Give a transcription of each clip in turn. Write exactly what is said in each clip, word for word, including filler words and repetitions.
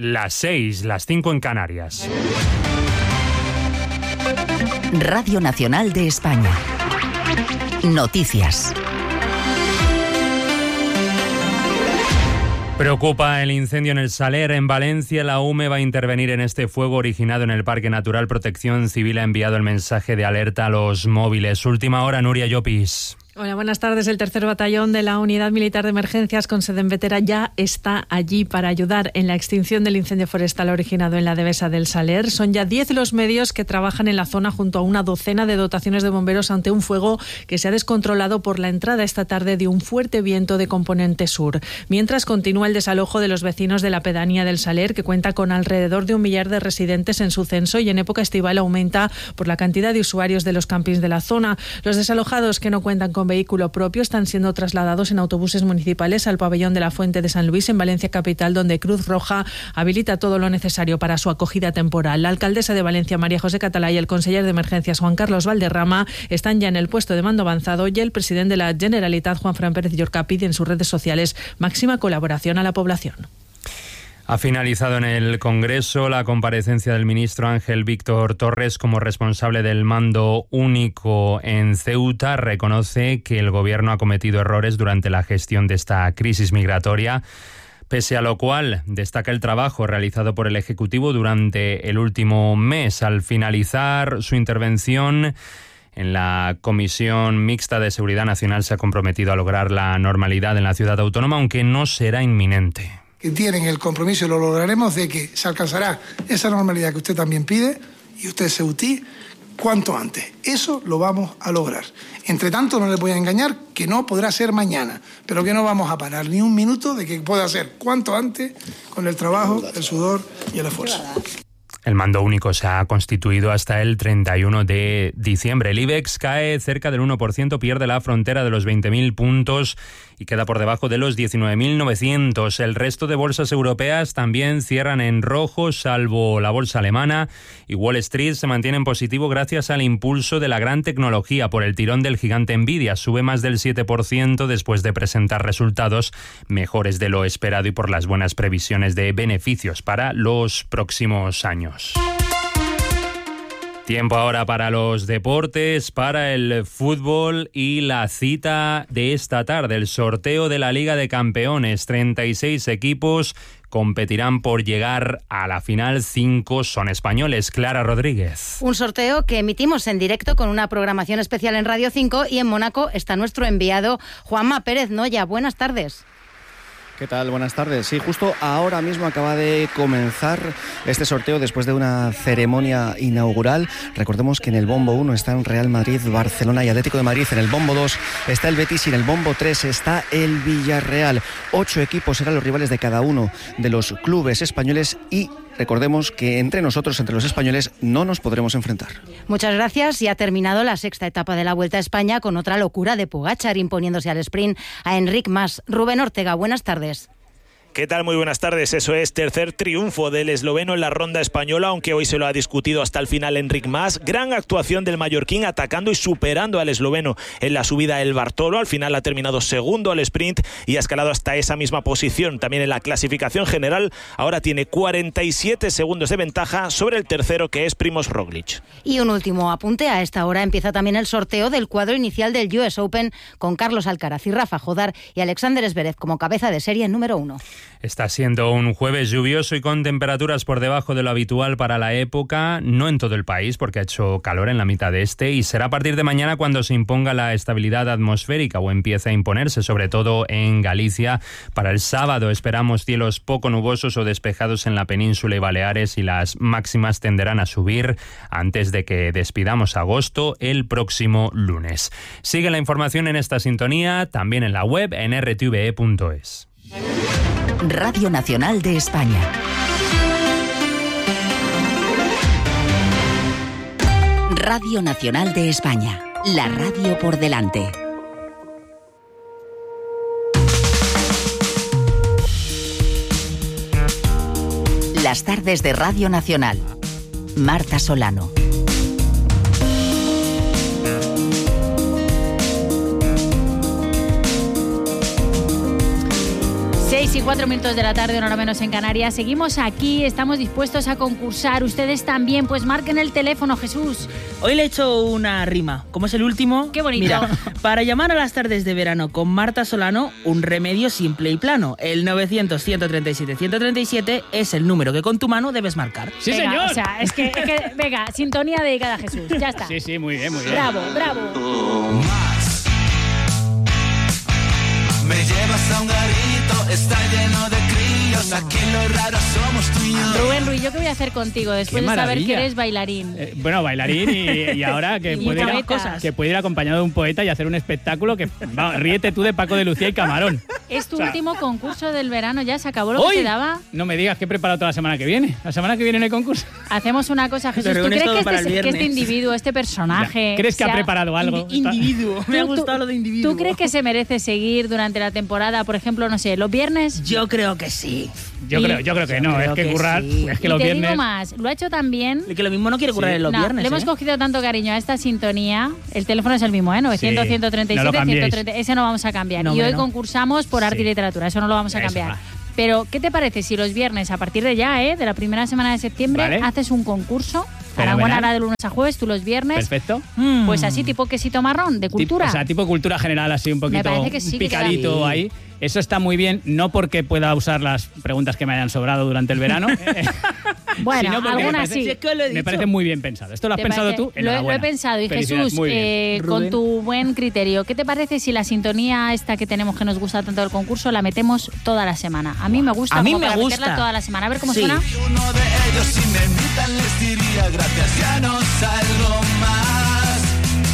las seis, las cinco en Canarias. Radio Nacional de España. Noticias. Preocupa el incendio en el Saler, en Valencia. La U M E va a intervenir en este fuego originado en el Parque Natural. Protección Civil ha enviado el mensaje de alerta a los móviles. Última hora, Nuria Llopis. Hola, buenas tardes. El tercer batallón de la Unidad Militar de Emergencias con sede en Vetera ya está allí para ayudar en la extinción del incendio forestal originado en la Devesa del Saler. Son ya diez los medios que trabajan en la zona junto a una docena de dotaciones de bomberos ante un fuego que se ha descontrolado por la entrada esta tarde de un fuerte viento de componente sur. Mientras continúa el desalojo de los vecinos de la pedanía del Saler, que cuenta con alrededor de un millar de residentes en su censo y en época estival aumenta por la cantidad de usuarios de los campings de la zona. Los desalojados que no cuentan con Con vehículo propio están siendo trasladados en autobuses municipales al pabellón de la Fuente de San Luis en Valencia capital, donde Cruz Roja habilita todo lo necesario para su acogida temporal. La alcaldesa de Valencia, María José Catalá, y el conseller de Emergencias, Juan Carlos Valderrama, están ya en el puesto de mando avanzado, y el presidente de la Generalitat, Juan Fran Pérez Llorca, pide en sus redes sociales máxima colaboración a la población. Ha finalizado en el Congreso la comparecencia del ministro Ángel Víctor Torres como responsable del mando único en Ceuta. Reconoce que el gobierno ha cometido errores durante la gestión de esta crisis migratoria, pese a lo cual destaca el trabajo realizado por el Ejecutivo durante el último mes. Al finalizar su intervención en la Comisión Mixta de Seguridad Nacional, se ha comprometido a lograr la normalidad en la ciudad autónoma, aunque no será inminente. Que tienen el compromiso, y lo lograremos, de que se alcanzará esa normalidad que usted también pide, y usted ceutí, cuanto antes. Eso lo vamos a lograr. Entre tanto, no les voy a engañar que no podrá ser mañana, pero que no vamos a parar ni un minuto de que pueda ser cuanto antes, con el trabajo, el sudor y el esfuerzo. El mando único se ha constituido hasta el treinta y uno de diciembre. El IBEX cae cerca del uno por ciento, pierde la frontera de los veinte mil puntos y queda por debajo de los diecinueve mil novecientos. El resto de bolsas europeas también cierran en rojo, salvo la bolsa alemana, y Wall Street se mantiene en positivo gracias al impulso de la gran tecnología por el tirón del gigante Nvidia. Sube más del siete por ciento después de presentar resultados mejores de lo esperado y por las buenas previsiones de beneficios para los próximos años. Tiempo ahora para los deportes, para el fútbol y la cita de esta tarde, el sorteo de la Liga de Campeones. treinta y seis equipos competirán por llegar a la final, cinco son españoles. Clara Rodríguez. Un sorteo que emitimos en directo con una programación especial en Radio cinco, y en Mónaco está nuestro enviado Juanma Pérez Noya. Buenas tardes. ¿Qué tal? Buenas tardes. Sí, justo ahora mismo acaba de comenzar este sorteo después de una ceremonia inaugural. Recordemos que en el bombo uno están Real Madrid, Barcelona y Atlético de Madrid. En el bombo dos está el Betis y en el bombo tres está el Villarreal. Ocho equipos serán los rivales de cada uno de los clubes españoles, y recordemos que entre nosotros, entre los españoles, no nos podremos enfrentar. Muchas gracias. Y ha terminado la sexta etapa de la Vuelta a España con otra locura de Pogačar, imponiéndose al sprint a Enric Mas. Rubén Ortega, buenas tardes. ¿Qué tal? Muy buenas tardes. Eso es, tercer triunfo del esloveno en la ronda española, aunque hoy se lo ha discutido hasta el final Enric Mas. Gran actuación del mallorquín, atacando y superando al esloveno en la subida El Bartolo. Al final ha terminado segundo al sprint y ha escalado hasta esa misma posición. También en la clasificación general ahora tiene cuarenta y siete segundos de ventaja sobre el tercero, que es Primož Roglič. Y un último apunte. A esta hora empieza también el sorteo del cuadro inicial del U S Open, con Carlos Alcaraz y Rafa Jodar y Alexander Zverev como cabeza de serie número uno. Está siendo un jueves lluvioso y con temperaturas por debajo de lo habitual para la época, no en todo el país porque ha hecho calor en la mitad este, y será a partir de mañana cuando se imponga la estabilidad atmosférica, o empiece a imponerse, sobre todo en Galicia. Para el sábado esperamos cielos poco nubosos o despejados en la península y Baleares, y las máximas tenderán a subir antes de que despidamos agosto el próximo lunes. Sigue la información en esta sintonía, también en la web en r t v e punto es. Radio Nacional de España. Radio Nacional de España. La radio por delante. Las tardes de Radio Nacional. Marta Solano. seis y cuatro minutos de la tarde, una hora menos en Canarias. Seguimos aquí, estamos dispuestos a concursar. Ustedes también, pues marquen el teléfono, Jesús. Hoy le he hecho una rima. Como es el último... Qué bonito. Mira, para llamar a las tardes de verano con Marta Solano, un remedio simple y plano. El novecientos, ciento treinta y siete, ciento treinta y siete es el número que con tu mano debes marcar. ¡Sí, venga, señor! O sea, es que, es que, venga, sintonía dedicada a Jesús. Ya está. Sí, sí, muy bien, muy bien. Bravo, bravo. Más. Me llevas a un garito, está lleno de críos, aquí lo raro somos tú y yo. Rubén Ruiz, ¿yo qué voy a hacer contigo después Qué de saber maravilla. que eres bailarín? Eh, bueno, bailarín y, y ahora que, Y puede ir, poeta. que puede ir acompañado de un poeta y hacer un espectáculo que... Va, ríete tú de Paco de Lucía y Camarón. Es tu O sea, último concurso del verano, ya se acabó lo ¿Hoy? que te daba. No me digas que he preparado toda la semana que viene. La semana que viene no hay concurso. Hacemos una cosa, Jesús. ¿Tú reúnes crees todo que para este, el que este viernes. individuo, este personaje... ¿Crees que se ha preparado algo? Indi- individuo. Me ha ¿Tú- tú- gustado lo de individuo. ¿Tú crees que se merece seguir durante la temporada, por ejemplo, no sé, los viernes? Yo creo que sí. Yo Y- creo, yo creo que Yo no. creo Es que que currar... sí. Es que Y los te viernes... digo más, lo ha hecho tan bien... Que lo mismo no quiere currar en los No, viernes. le hemos ¿eh? cogido tanto cariño a esta sintonía. El teléfono es el mismo, ¿eh? novecientos, Sí, ciento treinta y siete, no lo cambiéis. ciento treinta. Ese no vamos a cambiar. No, y hoy hombre, no. concursamos por arte Sí. y literatura. Eso no lo vamos a Eso cambiar. va. Pero, ¿qué te parece si los viernes, a partir de ya, ¿eh? de la primera semana de septiembre, Vale. haces un concurso? Fenomenal. Aranguana hará de lunes a jueves, tú los viernes. Perfecto. Mm. Pues así, tipo quesito marrón, de cultura. Tipo- o sea, tipo cultura general, así un poquito parece que sí, un que queda picadito bien. ahí. Eso está muy bien, no porque pueda usar las preguntas que me hayan sobrado durante el verano, Bueno, sino porque me algunas parece, sí. Si es que lo he me dicho. parece muy bien pensado. ¿Esto lo has ¿Te pensado parece? tú? Lo, he- lo he Enhorabuena. pensado. Y Felicidades, Jesús, muy bien. eh, con Rubén. tu buen criterio, ¿qué te parece si la sintonía esta que tenemos que nos gusta tanto del concurso la metemos toda la semana? A mí me gusta A mí como me para gusta. meterla toda la semana. A ver cómo Sí. suena. Y uno de ellos si me invitan les diría gracias, ya no salgo más.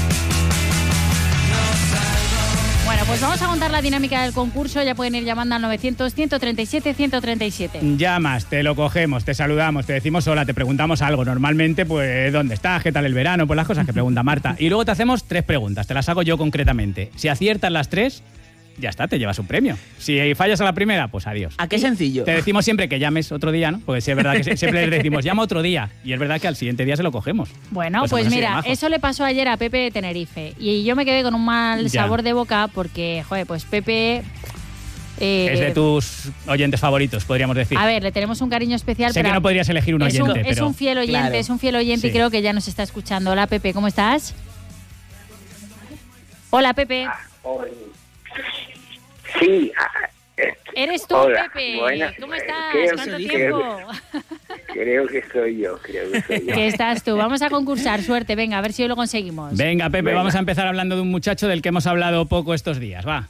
No salgo. Bueno, pues vamos a contar la dinámica del concurso. Ya pueden ir llamando al novecientos, ciento treinta y siete, ciento treinta y siete. Llamas, te lo cogemos, te saludamos, te decimos hola, te preguntamos algo. Normalmente, pues, ¿dónde estás? ¿Qué tal el verano? Pues las cosas que pregunta Marta. Y luego te hacemos tres preguntas, te las hago yo concretamente. Si aciertas las tres, ya está, te llevas un premio. Si fallas a la primera, pues adiós. ¿A qué sencillo? Te decimos siempre que llames otro día, ¿no? Porque sí, es verdad que siempre le decimos llama otro día. Y es verdad que al siguiente día se lo cogemos. Bueno, Pues pues, somos así de mira, majos. eso le pasó ayer a Pepe de Tenerife. Y yo me quedé con un mal Ya. sabor de boca porque, joder, pues Pepe... eh, Es de tus oyentes favoritos, podríamos decir. A ver, le tenemos un cariño especial. Sé pero que no podrías elegir un es oyente, un, es pero... un fiel oyente, Claro. es un fiel oyente Sí. y creo que ya nos está escuchando. Hola, Pepe, ¿cómo estás? Hola, Pepe. Sí. ah, eh, ¿Eres tú, hola, Pepe? buenas. ¿Cómo estás? Creo- ¿Cuánto creo- tiempo? Creo que soy yo, creo que soy yo. Que estás tú. Vamos a concursar, suerte. Venga, a ver si hoy lo conseguimos. Venga, Pepe, Venga. vamos a empezar hablando de un muchacho del que hemos hablado poco estos días. Va.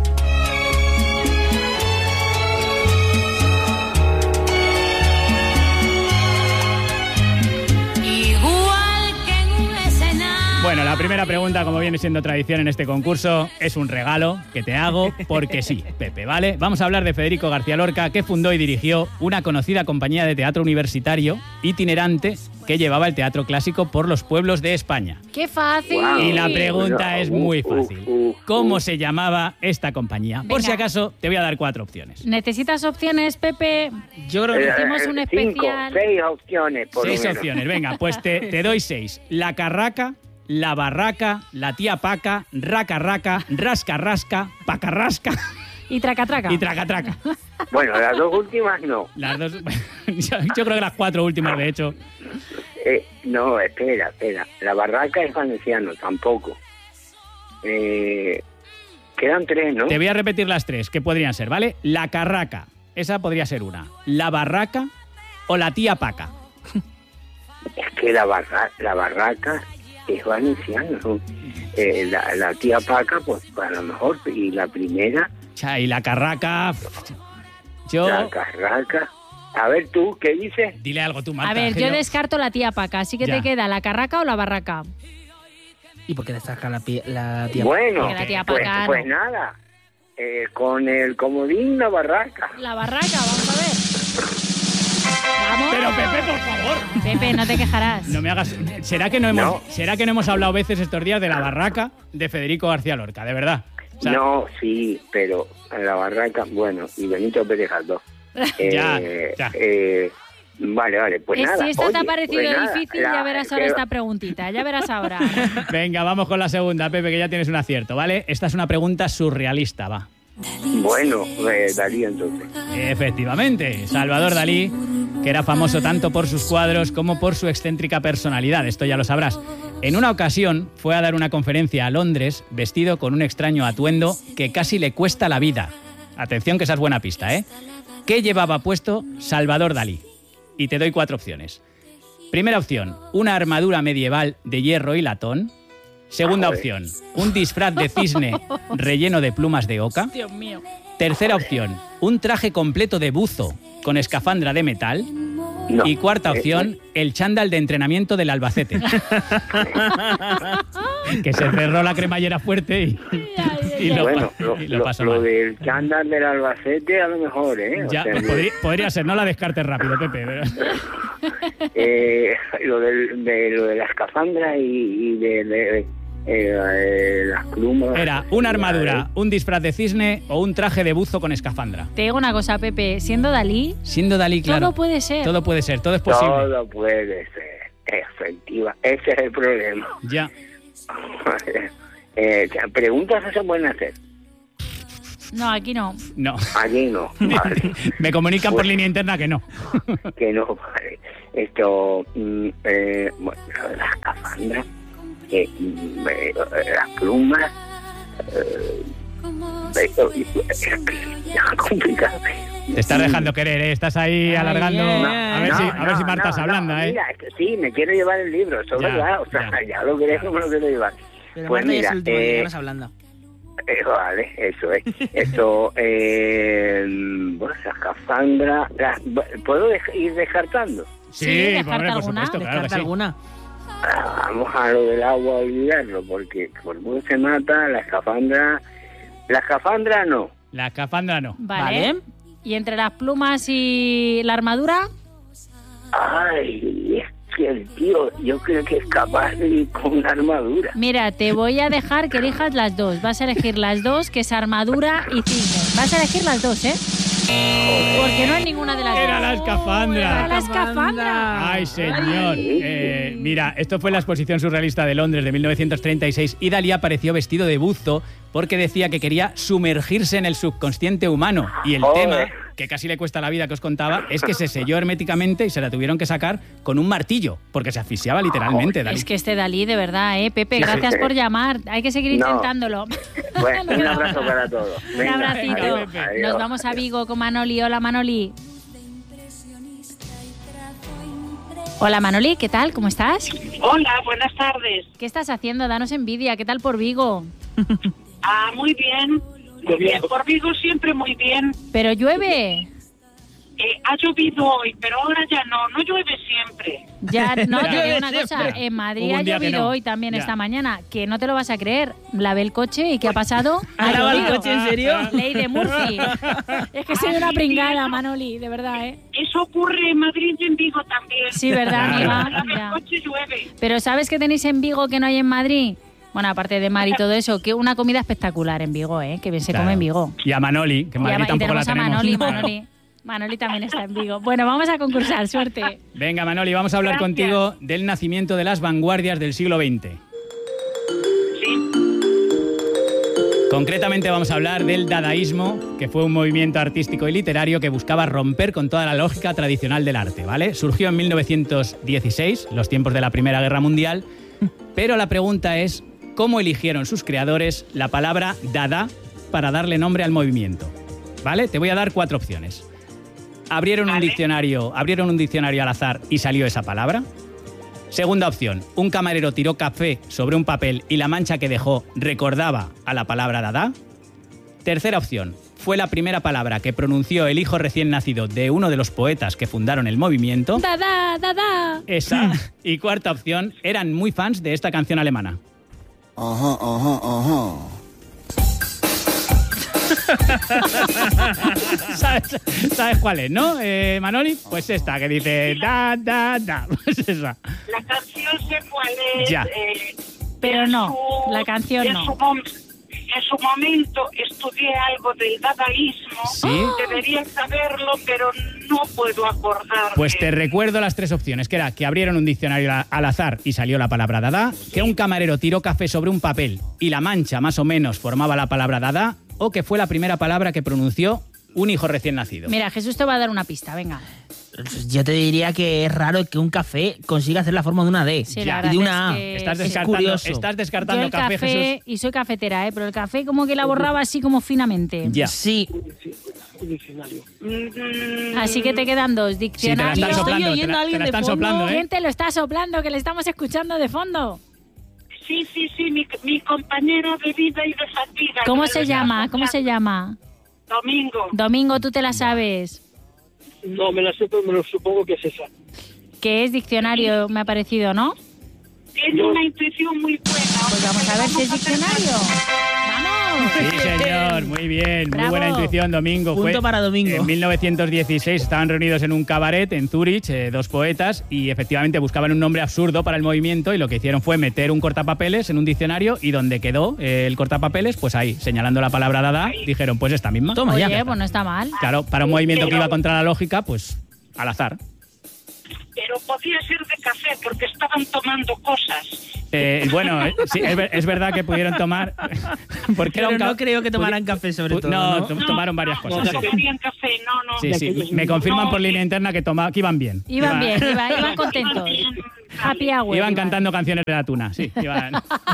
Igual que en un escenario. Bueno, la primera pregunta, como viene siendo tradición en este concurso, es un regalo que te hago porque sí, Pepe, ¿vale? Vamos a hablar de Federico García Lorca, que fundó y dirigió una conocida compañía de teatro universitario itinerante que llevaba el teatro clásico por los pueblos de España. ¡Qué fácil! Guau. Y la pregunta Bueno, es muy uh, uh, fácil. uh, ¿Cómo uh. se llamaba esta compañía? Por Venga. si acaso, te voy a dar cuatro opciones. ¿Necesitas opciones, Pepe? Yo creo que... Eh, hicimos un eh, especial. Cinco, seis opciones, por lo Seis menos. opciones, venga, pues te, te doy seis. La carraca, la barraca, la tía paca, raca raca, rasca rasca, paca rasca Y traca traca. y traca traca. Bueno, las dos últimas no. Las dos, yo, yo creo que las cuatro últimas, de hecho. Eh, no, espera, espera. La barraca es valenciano, tampoco. Eh, quedan tres, ¿no? Te voy a repetir las tres, que podrían ser, ¿vale? La carraca, esa podría ser una. La barraca o la tía paca. Es que la, barra, la barraca es valenciano, ¿no? Eh, la, la tía Paca, pues a lo mejor. Y la primera, Cha, y la carraca... Yo... la carraca. A ver tú, ¿qué dices? Dile algo tú, Marta. A ver, que yo descarto la tía Paca, así que Ya. te queda la carraca o la barraca. ¿Y por qué destaca la, pie- la tía? Bueno, Porque la tía pues, Paca no. pues nada. Eh, con el comodín, la barraca. La barraca, vamos a ver. ¡Vamos! Pero Pepe, por favor. Pepe, no te quejarás. No me hagas... ¿Será que no hemos, No. ¿será que no hemos hablado veces estos días de la barraca de Federico García Lorca? De verdad. O sea, No, sí, pero la barraca, bueno, y Benito Pérez Galdós. Eh, Ya, ya. eh, vale, vale, pues Eh, nada. si esta te ha oye, parecido pues nada, difícil, la- ya verás ahora que- esta preguntita. Ya verás ahora. Venga, vamos con la segunda, Pepe, que ya tienes un acierto, ¿vale? Esta es una pregunta surrealista, va. Bueno, eh, Dalí entonces. Efectivamente, Salvador Dalí, que era famoso tanto por sus cuadros como por su excéntrica personalidad, esto ya lo sabrás. En una ocasión fue a dar una conferencia a Londres vestido con un extraño atuendo que casi le cuesta la vida. Atención que esa es buena pista, ¿eh? ¿Qué llevaba puesto Salvador Dalí? Y te doy cuatro opciones. Primera opción, una armadura medieval de hierro y latón. Segunda opción, un disfraz de cisne relleno de plumas de oca. Dios mío. Tercera opción, un traje completo de buzo con escafandra de metal. No. Y cuarta opción, el chándal de entrenamiento del Albacete. Que se cerró la cremallera fuerte y, y lo, bueno, pa- lo, y lo lo, pasó lo mal. del chándal del Albacete a lo mejor, ¿eh? O Ya, sea, pues podría, podría ser, no la descartes rápido, Pepe. Pero... eh, lo, del, de, lo de la escafandra y, y de, de, eh, eh, las plumas. Era una armadura, un disfraz de cisne o un traje de buzo con escafandra. Te digo una cosa, Pepe, siendo Dalí, Siendo Dalí, claro. todo puede ser. Todo puede ser, todo es posible. Todo puede ser, efectiva. Ese es el problema. Ya. eh, preguntas se pueden hacer. No, aquí no. No. Allí no. Vale. Me comunican por línea interna que no. Que no, vale. Esto, mm, eh, bueno, lo de la escafandra, eh, mm, eh, las plumas, eh, eh, es complicado. Te estás dejando querer, ¿eh? Estás ahí alargando. No, a ver no, si, a ver no, si Marta no, se ablanda, no, ¿eh? Mira, es que sí, me quiero llevar el libro, eso es Ya, verdad. O sea, ya, ya lo querés, no me lo quiero llevar. Pero Pues Marta ya mira, es el último día eh, que nos hablando. Eh, vale, eso es. Esto, eh, bueno, la escafandra, la- ¿puedo dej- ir descartando? Sí, Sí, descarta hombre, por alguna. supuesto, claro que ¿Descarta sí. alguna? Ah, vamos a lo del agua a olvidarlo, porque por mucho se mata, la escafandra, la escafandra no. La escafandra no. Vale. ¿Y entre las plumas y la armadura? Ay, es que el tío, yo creo que es capaz de ir con una armadura. Mira, te voy a dejar que elijas las dos. Vas a elegir las dos, que es armadura y cisne. Vas a elegir las dos, ¿eh? Porque no hay ninguna de las dos. Era la escafandra. Era la escafandra. Ay, señor. Eh, mira, esto fue en la exposición surrealista de Londres de mil novecientos treinta y seis y Dalí apareció vestido de buzo porque decía que quería sumergirse en el subconsciente humano. Y el Joder. tema, que casi le cuesta la vida que os contaba, es que se selló herméticamente y se la tuvieron que sacar con un martillo, porque se asfixiaba literalmente, Dalí. Es que este Dalí, de verdad, ¿eh? Pepe, gracias por llamar. Hay que seguir No. intentándolo. Bueno, un abrazo para todos. Un Venga, abracito. adiós, adiós. Nos vamos a Vigo con Manoli. Hola, Manoli. Hola, Manoli, ¿qué tal? ¿Cómo estás? Hola, buenas tardes. ¿Qué estás haciendo? Danos envidia. ¿Qué tal por Vigo? Ah, muy bien. Muy bien. Por Vigo siempre muy bien. ¿Pero llueve? Eh, ha llovido hoy, pero ahora ya no. No llueve siempre. Ya, no, te Ya. digo una cosa. En Madrid Hubo ha un día que llovido no. hoy también Ya. esta mañana. Que no te lo vas a creer. Lavé el coche y ¿qué ha pasado? ¿Has lavado el llovido. coche, en serio? Ley de Murphy. Es que soy una pringada, Manoli, de verdad, ¿eh? Eso ocurre en Madrid y en Vigo también. Sí, ¿verdad, amiga? Lava Ya. el coche llueve. Pero ¿sabes qué tenéis en Vigo que no hay en Madrid? Bueno, aparte de mar y todo eso, que una comida espectacular en Vigo, ¿eh? Que bien se Claro. come en Vigo. Y a Manoli, que en Y Madrid ama- y tampoco la tenemos a tenemos. Manoli, Manoli. Manoli también está en Vigo. Bueno, vamos a concursar, suerte. Venga, Manoli, vamos a hablar Gracias. contigo del nacimiento de las vanguardias del siglo veinte. Sí. Concretamente vamos a hablar del dadaísmo, que fue un movimiento artístico y literario que buscaba romper con toda la lógica tradicional del arte, ¿vale? Surgió en mil novecientos dieciséis, los tiempos de la Primera Guerra Mundial, pero la pregunta es, ¿cómo eligieron sus creadores la palabra dada para darle nombre al movimiento? ¿Vale? Te voy a dar cuatro opciones. Abrieron un Vale. diccionario, abrieron un diccionario al azar y salió esa palabra. Segunda opción, un camarero tiró café sobre un papel y la mancha que dejó recordaba a la palabra dada. Tercera opción, fue la primera palabra que pronunció el hijo recién nacido de uno de los poetas que fundaron el movimiento. ¡Dada, dada! Esa. Y cuarta opción, eran muy fans de esta canción alemana. Ajá, ajá, ajá. ¿Sabes, ¿Sabes cuál es, no, eh, Manoli? Pues esta, que dice da, da, da. Pues esa. La canción sé cuál es. Ya. eh, Pero en no, su- la canción en no. Su mom- en su momento estudié algo del dadaísmo. ¿Sí? Debería saberlo, pero no puedo acordarme. Pues te recuerdo las tres opciones, que era que abrieron un diccionario a- al azar y salió la palabra dada, que un camarero tiró café sobre un papel y la mancha más o menos formaba la palabra dada, o que fue la primera palabra que pronunció un hijo recién nacido? Mira, Jesús te va a dar una pista, venga. Yo te diría que es raro que un café consiga hacer la forma de una D Sí, y la de verdad una A. es que- Estás sí. descartando, curioso. estás Yo descartando el café, café, Jesús. y soy cafetera, ¿eh? Pero el café como que la borraba así como finamente. Ya. Sí. Así que te quedan dos. Sí, te la Diccionario. están soplando, te oyendo la, a te alguien la de están fondo. soplando, ¿eh? ¿Quién te lo está soplando? Que le estamos escuchando de fondo. Sí, sí, sí, mi, mi compañero de vida y de fatiga. ¿Cómo que se me lo llama? está ¿Cómo se llama? Domingo. Domingo, tú te la sabes. No, me la sé, pero me lo supongo que es esa. Que es diccionario, me ha parecido, ¿no? Tiene una intuición muy buena. Pues vamos a ver si es diccionario. ¡Vamos! Sí, señor, muy bien, Bravo. muy buena intuición, Domingo. Punto Fue para Domingo. En mil novecientos dieciséis estaban reunidos en un cabaret en Zúrich, eh, dos poetas, y efectivamente buscaban un nombre absurdo para el movimiento, y lo que hicieron fue meter un cortapapeles en un diccionario, y donde quedó eh, el cortapapeles, pues ahí, señalando la palabra dada, dijeron, pues esta misma. Toma Oye, ya. pues no está mal. Claro, para un movimiento que iba contra la lógica, pues al azar. Pero podía ser de café porque estaban tomando cosas. Eh, bueno, eh, sí, es, ver- es verdad que pudieron tomar... porque era Pero un ca- no creo que tomaran pudi- café sobre pu- todo, no, ¿no? to- tomaron varias cosas. No, sí. no querían café, no, no. Sí, sí, me confirman por línea interna que, toma, que iban bien. Iban Iba- bien, iba- iban contentos. Happy hour. Iban iban. cantando canciones de la tuna, sí. Iban...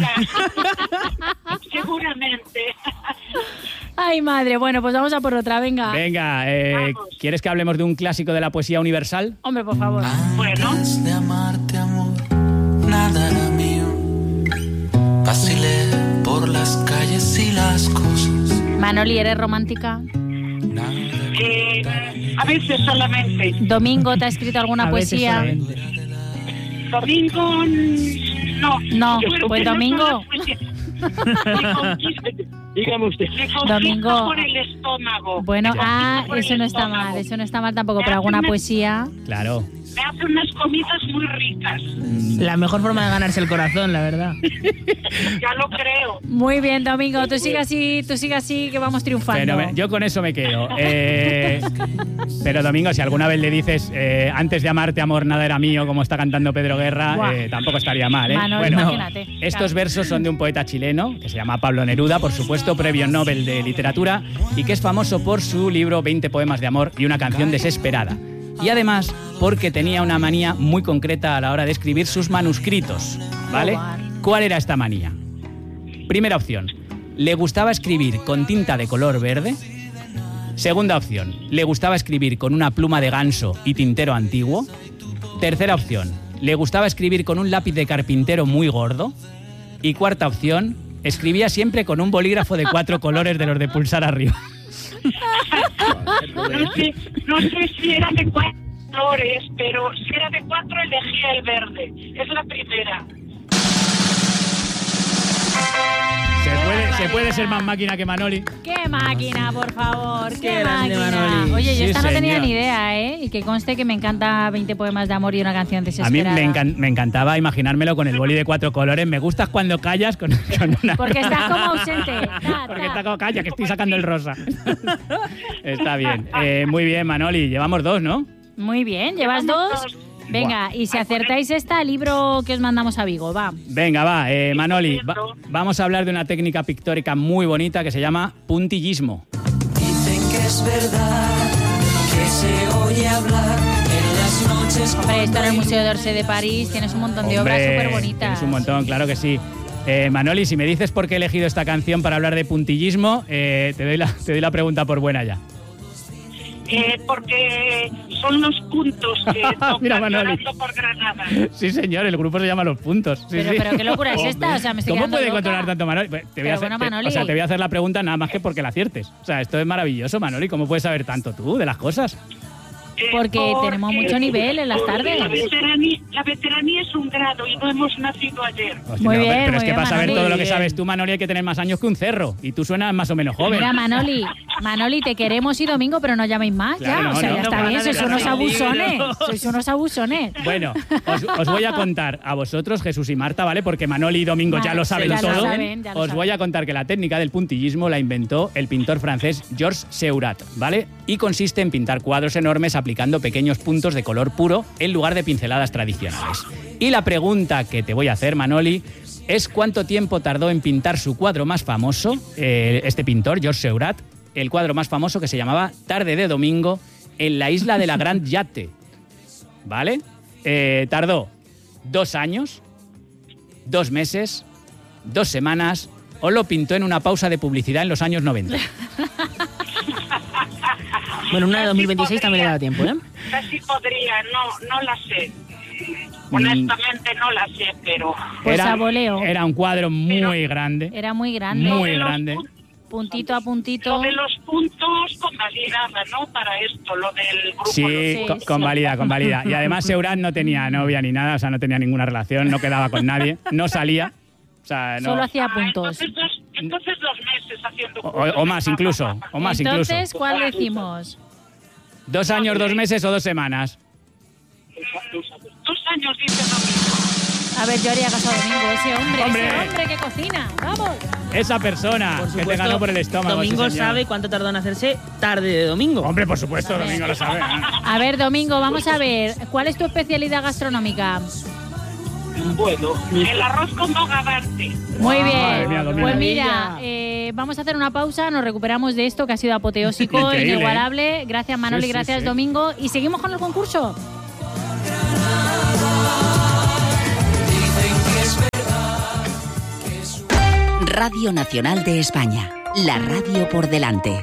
Seguramente. Ay, madre. Bueno, pues vamos a por otra, venga. Venga, eh, ¿quieres que hablemos de un clásico de la poesía universal? Hombre, por favor. Bueno. Antes de amarte, amor, nada era mío. Vacilé por las calles y las cosas. Manoli, ¿eres romántica? Eh, a veces solamente. Domingo, ¿te ha escrito alguna A veces poesía? solamente. Domingo, mm, no. No, Yo creo pues que no Domingo. son las poesías. Me conquista, Dígame usted. me conquista Domingo. por el estómago. Bueno, Me ah, conquista por eso el no está estómago. mal, eso no está mal tampoco, Me pero hace alguna una- poesía. Claro. Me hace unas comidas muy ricas. La mejor forma de ganarse el corazón, la verdad. Ya lo creo. Muy bien, Domingo, tú sigue así, tú sigue así que vamos triunfando. Fenomen- Yo con eso me quedo. Eh, pero Domingo, si alguna vez le dices eh, antes de amarte, amor, nada era mío, como está cantando Pedro Guerra, Buah. eh, tampoco estaría mal, ¿eh? Manolo, Bueno, imagínate. estos Claro. versos son de un poeta chileno que se llama Pablo Neruda, por supuesto, premio Nobel de Literatura, y que es famoso por su libro veinte poemas de amor y una canción desesperada. Y además porque tenía una manía muy concreta a la hora de escribir sus manuscritos, ¿vale? ¿Cuál era esta manía? Primera opción, le gustaba escribir con tinta de color verde. Segunda opción, le gustaba escribir con una pluma de ganso y tintero antiguo. Tercera opción, le gustaba escribir con un lápiz de carpintero muy gordo. Y cuarta opción, escribía siempre con un bolígrafo de cuatro colores de los de pulsar arriba. No sé, no sé si era de cuatro colores, pero si era de cuatro elegía el verde. Es la primera. ¿Se puede, se puede ser más máquina que Manoli? ¡Qué máquina, por favor! ¡Qué, Qué grande, máquina! Manoli. Oye, yo Sí, esta no tenía señor. ni idea, ¿eh? Y que conste que me encanta veinte poemas de amor y una canción A mí desesperada. me, encan- me encantaba imaginármelo con el boli de cuatro colores. Me gustas cuando callas con, con una... Porque estás como ausente. Ta, Porque ta. está como calla, que estoy sacando el rosa. Está bien. Eh, muy bien, Manoli. Llevamos dos, ¿no? Muy bien, ¿llevas dos? Venga, y si acertáis esta, libro que os mandamos a Vigo, va. Venga, va. Eh, Manoli, va- vamos a hablar de una técnica pictórica muy bonita que se llama puntillismo. Dicen que es verdad que se oye hablar en las noches. Hombre, esto en el Museo d'Orsay de París, tienes un montón de obras Hombre, súper bonitas. tienes un montón, claro que sí. Eh, Manoli, si me dices por qué he elegido esta canción para hablar de puntillismo, eh, te, doy la, te doy la pregunta por buena ya. Eh, porque son los puntos que tocan Mira, Manoli. Llorando por Granada. Sí, señor, el grupo se llama Los Puntos. Sí, Pero, sí. pero qué locura es esta, o sea, me estoy ¿Cómo quedando puede loca. controlar tanto Manoli? Pues te voy Pero a hacer, bueno, te- Manoli. o sea, te voy a hacer la pregunta nada más que porque la aciertes. O sea, esto es maravilloso, Manoli. ¿Cómo puedes saber tanto tú de las cosas? Eh, Porque tenemos mucho nivel en las tardes. La veteranía, la veteranía es un grado y no hemos nacido ayer. Hostia, Muy pero- bien, pero muy es que bien, para saber Manoli. todo lo que Muy sabes tú, Manoli, hay que tener más años que un cerro. Y tú suenas más o menos joven. Mira, Manoli, Manoli, te queremos y Domingo, pero no llaméis más, Claro, ya. no, o sea, no, ya no, está no, bien, no, sois no, unos no, abusones. no. Sois unos abusones. Bueno, os, os voy a contar a vosotros, Jesús y Marta, ¿vale? Porque Manoli y Domingo ya Vale, lo saben ya lo todo. saben, ya lo os saben. voy a contar que la técnica del puntillismo la inventó el pintor francés Georges Seurat, ¿vale? Y consiste en pintar cuadros enormes aplicando pequeños puntos de color puro en lugar de pinceladas tradicionales. Y la pregunta que te voy a hacer, Manoli, es cuánto tiempo tardó en pintar su cuadro más famoso, eh, este pintor, Georges Seurat, el cuadro más famoso que se llamaba Tarde de Domingo, en la isla de la Grand Jatte. ¿Vale? Eh, tardó dos años, dos meses, dos semanas, o lo pintó en una pausa de publicidad en los años noventa. Bueno, una de dos mil veintiséis también le da tiempo, ¿eh? Casi podría, no, no la sé. Honestamente no la sé, pero... Pues era, a voleo. Era un cuadro muy pero, grande. Era muy grande. Muy grande. Puntito a puntito. Lo de los puntos convalidaba, ¿no? Para esto, lo del grupo. Sí, Sí, con, sí. convalida, convalida. Y además Seurat no tenía novia ni nada, o sea, no tenía ninguna relación, no quedaba con nadie, no salía. O sea, no. Solo hacía Ah, puntos. entonces, dos, entonces dos meses haciendo O, puntos. o más incluso, o más Entonces, incluso. ¿cuál decimos? Dos años, dos meses o dos semanas. Dos años, dice Domingo. A ver, yo haría caso a Domingo, ese hombre, ¡Hombre! ese hombre que cocina. ¡Vamos! Esa persona Por que te supuesto, ganó por el estómago. Domingo sí, señor. sabe cuánto tardó en hacerse Tarde de Domingo. Hombre, por supuesto, Domingo lo sabe. A ver, Domingo, vamos a ver. ¿Cuál es tu especialidad gastronómica? Bueno, el arroz con bogavante. Muy bien. Madre mía, Domingo. Pues mira, eh, vamos a hacer una pausa, nos recuperamos de esto que ha sido apoteósico, Increíble, inigualable. Gracias, Manoli, Sí, sí, gracias, sí. Domingo. Y seguimos con el concurso. Radio Nacional de España. La radio por delante.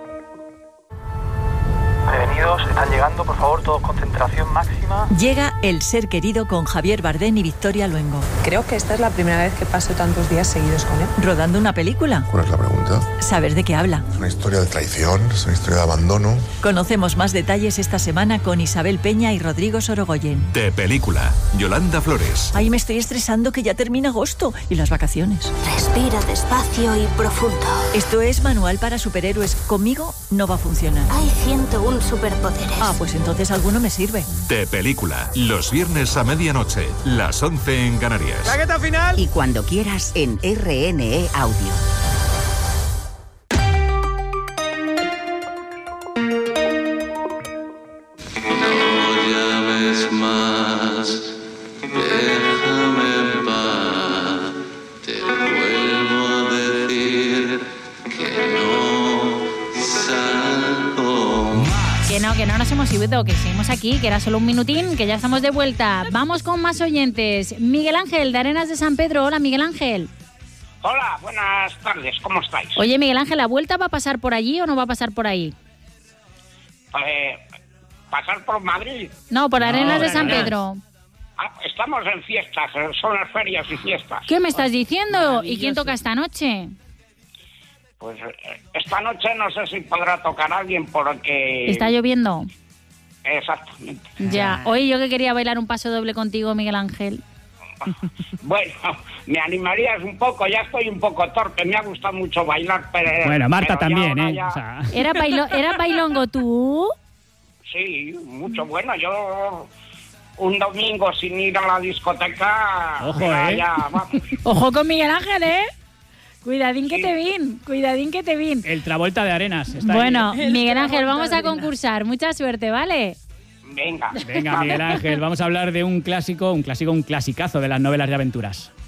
Prevenidos, están llegando, por favor, todos concentración máxima. Llega El ser querido con Javier Bardem y Victoria Luengo. Creo que esta es la primera vez que paso tantos días seguidos con él. Rodando una película. ¿Cuál es la pregunta? Saber de qué habla. Es una historia de traición, es una historia de abandono. Conocemos más detalles esta semana con Isabel Peña y Rodrigo Sorogoyen. De película, Yolanda Flores. Ay, me estoy estresando que ya termina agosto y las vacaciones. Respira despacio y profundo. Esto es Manual para Superhéroes. Conmigo no va a funcionar. Hay ciento uno superpoderes. Ah, pues entonces alguno me sirve. De película, los viernes a medianoche, las once en Canarias. ¡Claqueta final! Y cuando quieras en R N E Audio. No llames más, déjame en paz. Te vuelvo a decir que no salgo más. Que no, que no nos hemos ido, que seguimos aquí, que era solo un minutín, que ya estamos de vuelta. Vamos con más oyentes. Miguel Ángel, de Arenas de San Pedro. Hola, Miguel Ángel. Hola, buenas tardes, ¿cómo estáis? Oye, Miguel Ángel, ¿la vuelta va a pasar por allí o no va a pasar por ahí? Eh, ¿Pasar por Madrid? No, por Arenas No, de San Arenas. Pedro. Ah, estamos en fiestas, eh, son las ferias y fiestas. ¿Qué me estás diciendo? ¿Y quién toca esta noche? Pues eh, esta noche no sé si podrá tocar alguien porque... ¿Está lloviendo? Exactamente. Ya. Oye, yo que quería bailar un paso doble contigo, Miguel Ángel. Bueno, me animarías un poco, ya estoy un poco torpe, me ha gustado mucho bailar, pero... Bueno, Marta pero ya también, ahora ¿eh? ya- O sea, ¿Era, bailo, ¿Era bailongo tú? Sí, mucho bueno, yo... Un domingo sin ir a la discoteca... Ojo, mira, ¿eh? ya, vamos. Ojo con Miguel Ángel, ¿eh? Cuidadín que te vin, cuidadín que te vin. el Travolta de Arenas. Está Bueno, ahí. Miguel Ángel, vamos a concursar. Mucha suerte, ¿vale? Venga. Venga, Miguel Ángel, vamos a hablar de un clásico, un clásico, un clasicazo de las novelas de aventuras.